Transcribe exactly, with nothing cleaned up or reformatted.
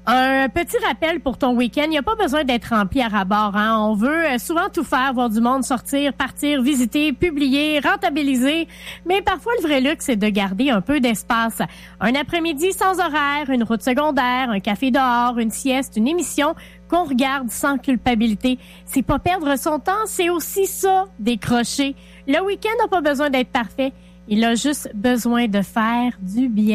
Un petit rappel pour ton week-end, il n'y a pas besoin d'être rempli à ras-bord. Hein? On veut souvent tout faire, voir du monde sortir, partir, visiter, publier, rentabiliser. Mais parfois, le vrai luxe, c'est de garder un peu d'espace. Un après-midi sans horaire, une route secondaire, un café dehors, une sieste, une émission qu'on regarde sans culpabilité. C'est pas perdre son temps, c'est aussi ça, décrocher. Le week-end n'a pas besoin d'être parfait. Il a juste besoin de faire du bien.